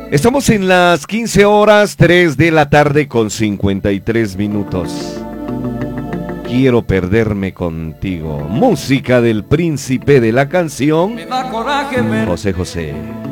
Estamos en las 15 horas, 3 de la tarde con 53 minutos. Quiero perderme contigo. Música del príncipe de la canción, Me da coraje ver José José.